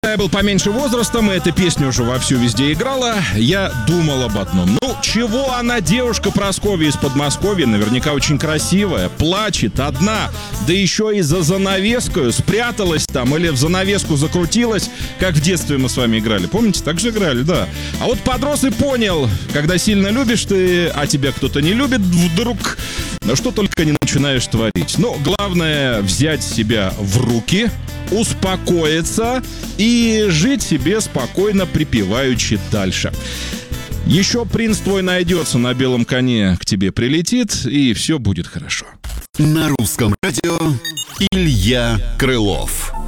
Когда я был поменьше возрастом, и эта песня уже вовсю везде играла, я думал об одном. Ну, чего она, девушка Прасковья из Подмосковья, наверняка очень красивая, плачет одна, да еще и за занавеску спряталась там или в занавеску закрутилась, как в детстве мы с вами играли. Помните, так же играли, да. А вот подрос и понял, когда сильно любишь ты, а тебя кто-то не любит вдруг, что только не начинаешь творить. Но главное взять себя в руки, успокоиться и жить себе спокойно, припеваючи дальше. Еще принц твой найдется, на белом коне к тебе прилетит, и все будет хорошо. На русском радио Илья Крылов.